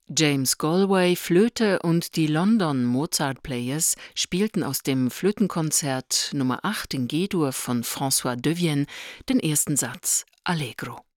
James Galway, Flöte und die London Mozart Players spielten aus dem Flötenkonzert Nr. 8 in G-Dur von François Devienne den ersten Satz Allegro.